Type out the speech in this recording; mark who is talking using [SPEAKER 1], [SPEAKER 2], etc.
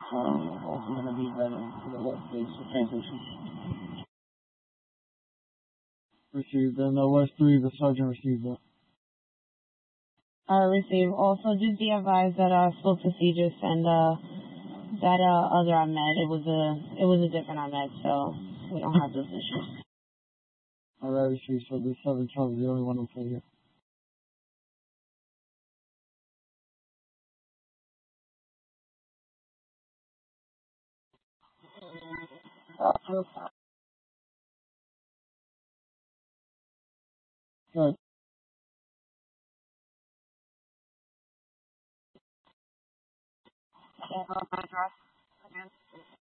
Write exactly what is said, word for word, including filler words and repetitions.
[SPEAKER 1] Um, also going to be better for the left base transition. Received. And the West three, the sergeant received that.
[SPEAKER 2] I received. Also, just be advised that I spoke to Cedrus and uh, that uh, other Ahmed, it was a it was a different Ahmed, so we don't have those issues.
[SPEAKER 1] Alright, received. So the seven twelve is the only one who play here. Good.
[SPEAKER 2] Can you go my address again?